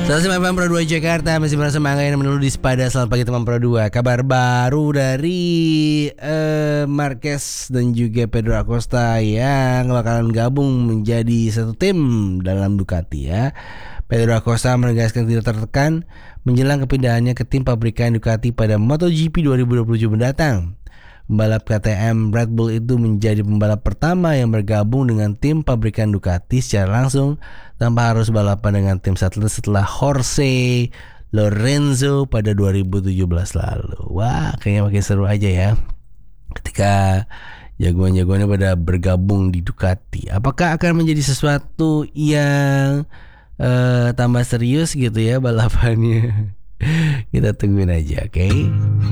105 FM Pro 2 Jakarta masih bersama Angga yang menelu di Sepada. Selamat pagi teman Pro 2. Kabar baru dari Marquez dan juga Pedro Acosta yang bakalan gabung menjadi satu tim dalam Ducati ya. Pedro Acosta menegaskan tidak tertekan menjelang kepindahannya ke tim pabrikan Ducati pada MotoGP 2027 mendatang. Pembalap KTM Red Bull itu menjadi pembalap pertama yang bergabung dengan tim pabrikan Ducati secara langsung tanpa harus balapan dengan tim satelit setelah Jorge Lorenzo pada 2017 lalu. Wah, kayaknya makin seru aja ya ketika jagoan-jagoannya pada bergabung di Ducati. Apakah akan menjadi sesuatu yang tambah serius gitu ya balapannya? Kita tungguin aja, oke?